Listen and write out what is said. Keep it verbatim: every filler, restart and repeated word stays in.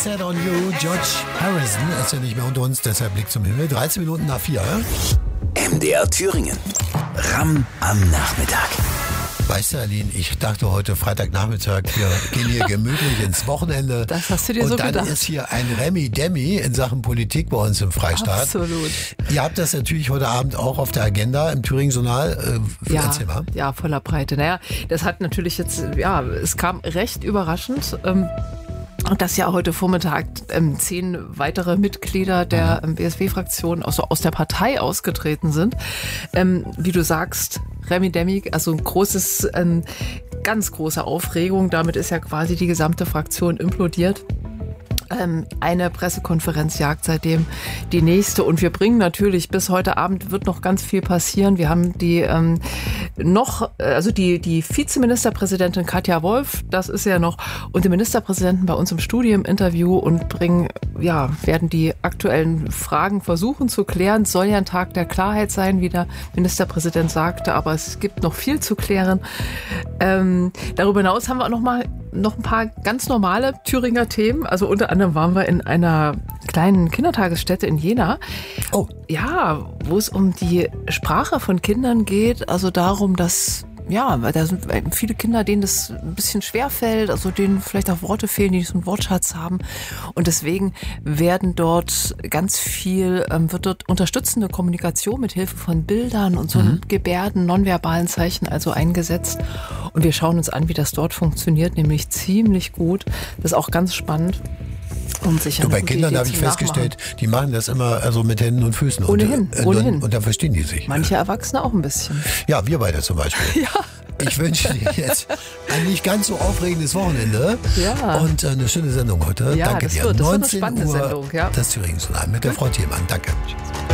Set on You, George Harrison ist ja nicht mehr unter uns, deshalb Blick zum Himmel. dreizehn Minuten nach vier. M D R Thüringen. Ramm am Nachmittag. Weißt du, Aline, ich dachte heute Freitagnachmittag, wir gehen hier gemütlich ins Wochenende. Das hast du dir und so dann gedacht. ist hier ein Remi-Demi in Sachen Politik bei uns im Freistaat. Absolut. Ihr habt das natürlich heute Abend auch auf der Agenda im Thüringen-Journal. Äh, Ja, Erzähl mal. ja, voller Breite. Naja, das hat natürlich jetzt, ja, es kam recht überraschend. Ähm, Und dass ja heute Vormittag ähm, zehn weitere Mitglieder der ähm, B S W-Fraktion also aus der Partei ausgetreten sind. Ähm, wie du sagst, Remi Demi, also ein großes, ähm, ganz große Aufregung. Damit ist ja quasi die gesamte Fraktion implodiert. Ähm, eine Pressekonferenz jagt seitdem die nächste und wir bringen natürlich bis heute Abend wird noch ganz viel passieren. Wir haben die ähm, noch, also die, die Vizeministerpräsidentin Katja Wolf, das ist ja noch, und den Ministerpräsidenten bei uns im Studio im Interview und bringen, ja, werden die aktuellen Fragen versuchen zu klären. Es soll ja ein Tag der Klarheit sein, wie der Ministerpräsident sagte, aber es gibt noch viel zu klären. Ähm, darüber hinaus haben wir auch noch mal noch ein paar ganz normale Thüringer Themen. Also unter anderem waren wir in einer kleinen Kindertagesstätte in Jena. Oh. Ja, wo es um die Sprache von Kindern geht. Also darum, dass, ja, da sind viele Kinder, denen das ein bisschen schwer fällt, also denen vielleicht auch Worte fehlen, die nicht so einen Wortschatz haben. Und deswegen werden dort ganz viel, ähm, wird dort unterstützende Kommunikation mit Hilfe von Bildern und so mhm. Gebärden, nonverbalen Zeichen also eingesetzt. Und wir schauen uns an, wie das dort funktioniert, nämlich ziemlich gut. Das ist auch ganz spannend. Um sich du, bei Kindern habe ich festgestellt, die machen das immer also mit Händen und Füßen. Ohnehin, und, äh, ohnehin. Und, und dann verstehen die sich. Manche Erwachsene auch ein bisschen. Ja, wir beide zum Beispiel. Ja. Ich wünsche dir jetzt ein nicht ganz so aufregendes Wochenende ja. und äh, eine schöne Sendung heute. Ja, Danke das dir. Wird, das neunzehn wird eine spannende Uhr Sendung. Ja. Das Thüringen-Journal mit der Frau Thielmann. Danke.